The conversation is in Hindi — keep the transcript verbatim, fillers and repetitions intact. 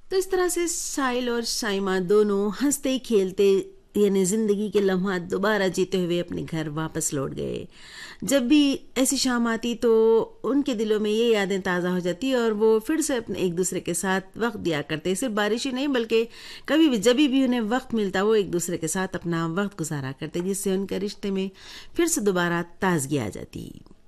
तो इस तरह से साहिल और शाइमा दोनों हंसते खेलते यानी जिंदगी के लम्हात दोबारा जीते हुए अपने घर वापस लौट गए। जब भी ऐसी शाम आती तो उनके दिलों में ये यादें ताज़ा हो जाती और वो फिर से अपने एक दूसरे के साथ वक्त दिया करते। सिर्फ बारिश ही नहीं बल्कि कभी भी जब भी उन्हें वक्त मिलता वो एक दूसरे के साथ अपना वक्त गुजारा करते, जिससे उनके रिश्ते में फिर से दोबारा ताजगी आ जाती।